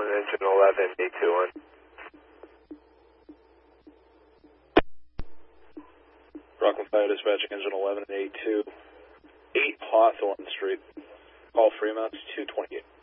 engine 11, A21. Rockland Fire dispatching engine 11 and A2, 8 Hawthorne Street. Call Fremont 228.